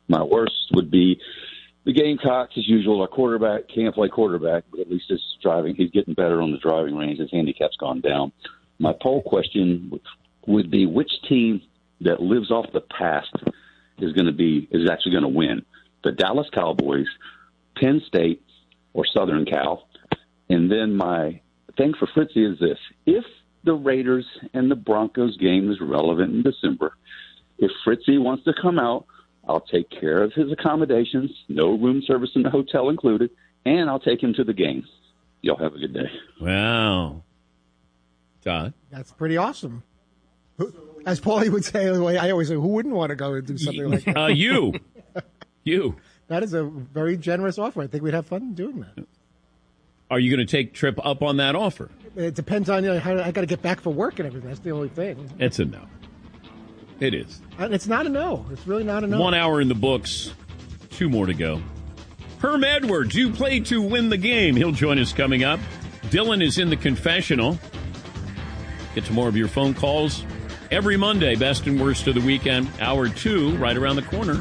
My worst would be the Gamecocks, as usual. Our quarterback can't play quarterback, but at least his driving, he's getting better on the driving range. His handicap's gone down. My poll question would be, which team that lives off the past is actually going to win? The Dallas Cowboys, Penn State, or Southern Cal? And then my thing for Fritzy is this. If the Raiders and the Broncos game is relevant in December, if Fritzy wants to come out, I'll take care of his accommodations, no room service in the hotel included, and I'll take him to the game. Y'all have a good day. Wow. Todd? That's pretty awesome. As Paulie would say, I always say, who wouldn't want to go and do something like that? You. That is a very generous offer. I think we'd have fun doing that. Are you going to take Trip up on that offer? It depends on how I got to get back for work and everything. That's the only thing. It's a no. It is. And it's not a no. It's really not a no. 1 hour in the books. 2 more to go. Herm Edwards, you play to win the game. He'll join us coming up. Dylan is in the confessional. Get to more of your phone calls every Monday. Best and worst of the weekend. Hour 2, right around the corner.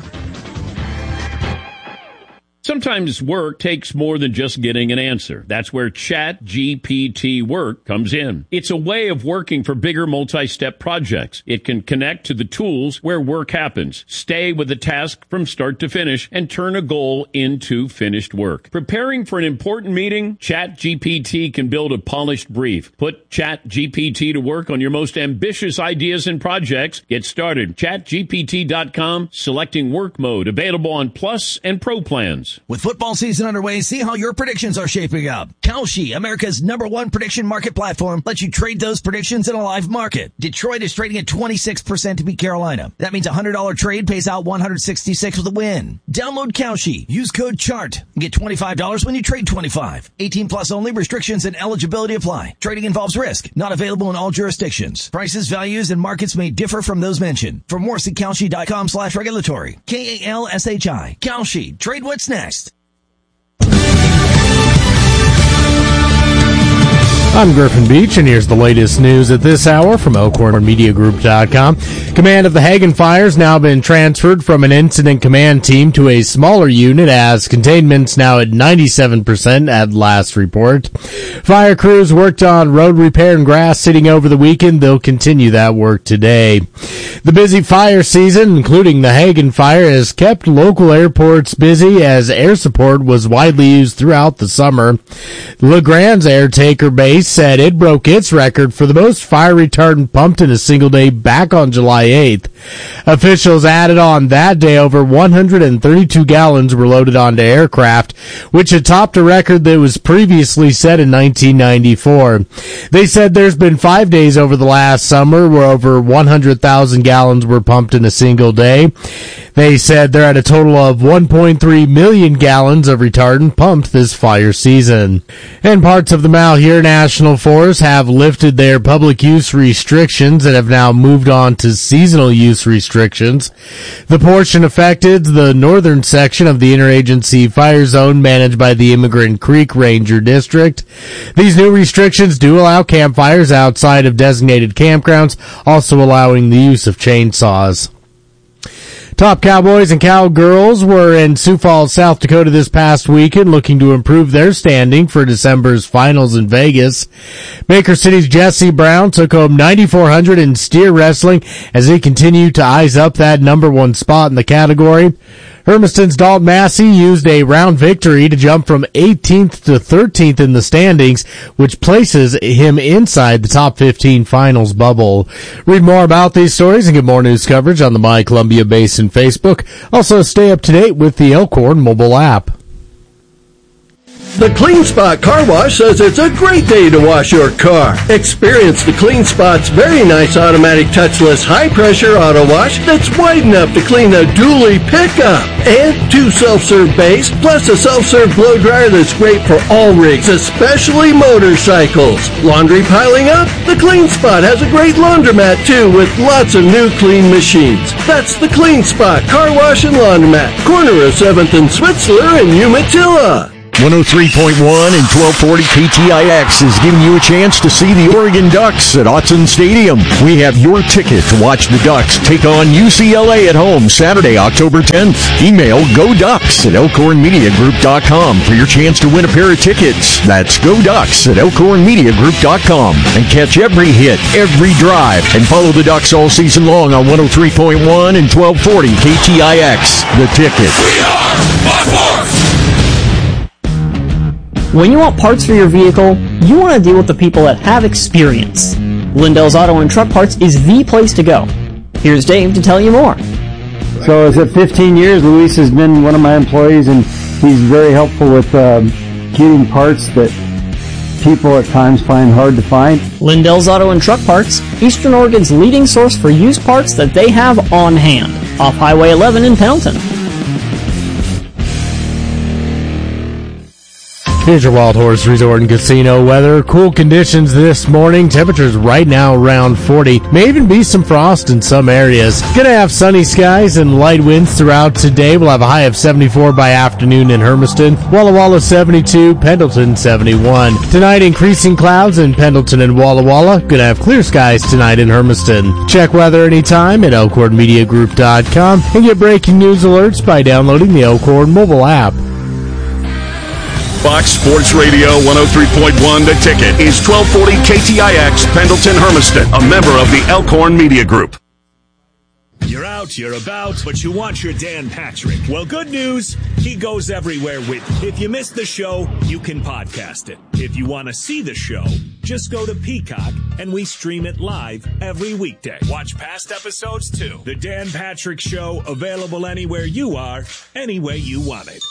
Sometimes work takes more than just getting an answer. That's where ChatGPT Work comes in. It's a way of working for bigger multi-step projects. It can connect to the tools where work happens, stay with the task from start to finish, and turn a goal into finished work. Preparing for an important meeting? ChatGPT can build a polished brief. Put ChatGPT to work on your most ambitious ideas and projects. Get started. ChatGPT.com, selecting work mode. Available on Plus and Pro plans. With football season underway, see how your predictions are shaping up. Kalshi, America's #1 prediction market platform, lets you trade those predictions in a live market. Detroit is trading at 26% to beat Carolina. That means a $100 trade pays out $166 with a win. Download Kalshi. Use code CHART and get $25 when you trade 25. 18 plus only. Restrictions and eligibility apply. Trading involves risk. Not available in all jurisdictions. Prices, values, and markets may differ from those mentioned. For more, see Kalshi.com/regulatory. KALSHI. Kalshi. Trade what's next. I'm Griffin Beach, and here's the latest news at this hour from ElkhornMediaGroup.com. Command of the Hagen Fire has now been transferred from an incident command team to a smaller unit as containment's now at 97% at last report. Fire crews worked on road repair and grass seeding over the weekend. They'll continue that work today. The busy fire season, including the Hagen Fire, has kept local airports busy as air support was widely used throughout the summer. LeGrand's Air Taker Base said it broke its record for the most fire retardant pumped in a single day back on July 8th. Officials added on that day over 132 gallons were loaded onto aircraft, which had topped a record that was previously set in 1994. They said there's been 5 days over the last summer where over 100,000 gallons were pumped in a single day. They said they're at a total of 1.3 million gallons of retardant pumped this fire season. And parts of the Malheur National Forest have lifted their public use restrictions and have now moved on to seasonal use restrictions. The portion affected the northern section of the interagency fire zone managed by the Immigrant Creek Ranger District. These new restrictions do allow campfires outside of designated campgrounds, also allowing the use of chainsaws. Top Cowboys and Cowgirls were in Sioux Falls, South Dakota this past weekend looking to improve their standing for December's finals in Vegas. Baker City's Jesse Brown took home 9,400 in steer wrestling as he continued to eyes up that #1 spot in the category. Hermiston's Dalton Massey used a round victory to jump from 18th to 13th in the standings, which places him inside the top 15 finals bubble. Read more about these stories and get more news coverage on the My Columbia Basin Facebook. Also, stay up to date with the Elkhorn mobile app. The Clean Spot Car Wash says it's a great day to wash your car. Experience the Clean Spot's very nice automatic touchless high-pressure auto wash that's wide enough to clean a dually pickup. And 2 self-serve bays, plus a self-serve blow dryer that's great for all rigs, especially motorcycles. Laundry piling up? The Clean Spot has a great laundromat, too, with lots of new clean machines. That's the Clean Spot Car Wash and Laundromat, corner of 7th and Switzler in Umatilla. 103.1 and 1240 KTIX is giving you a chance to see the Oregon Ducks at Autzen Stadium. We have your ticket to watch the Ducks take on UCLA at home Saturday, October 10th. Email goducks@elkhornmediagroup.com for your chance to win a pair of tickets. That's goducks@elkhornmediagroup.com. And catch every hit, every drive, and follow the Ducks all season long on 103.1 and 1240 KTIX. The Ticket. We are Buckhorn! When you want parts for your vehicle, you want to deal with the people that have experience. Lindell's Auto and Truck Parts is the place to go. Here's Dave to tell you more. So is it 15 years? Luis has been one of my employees, and he's very helpful with getting parts that people at times find hard to find. Lindell's Auto and Truck Parts, Eastern Oregon's leading source for used parts that they have on hand, off Highway 11 in Pendleton. Here's your Wild Horse Resort and Casino weather. Cool conditions this morning. Temperatures right now around 40. May even be some frost in some areas. Gonna have sunny skies and light winds throughout today. We'll have a high of 74 by afternoon in Hermiston. Walla Walla 72, Pendleton 71. Tonight, increasing clouds in Pendleton and Walla Walla. Gonna have clear skies tonight in Hermiston. Check weather anytime at elkhornmediagroup.com and get breaking news alerts by downloading the Elkhorn mobile app. Fox Sports Radio 103.1 The Ticket is 1240 KTIX Pendleton Hermiston, a member of the Elkhorn Media Group. You're out, you're about, but you want your Dan Patrick. Well, good news, he goes everywhere with you. If you missed the show, you can podcast it. If you want to see the show, just go to Peacock, and we stream it live every weekday. Watch past episodes, too. The Dan Patrick Show, available anywhere you are, any way you want it.